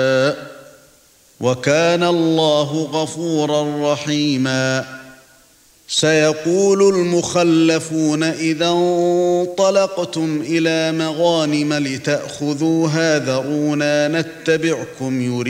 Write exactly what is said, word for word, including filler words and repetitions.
وَكَانَ اللَّهُ غَفُورًا رَّحِيمًا سيقول المخلفون إذا انطلقتم إلى مغانم لتأخذوها ذرونا نتبعكم يريدون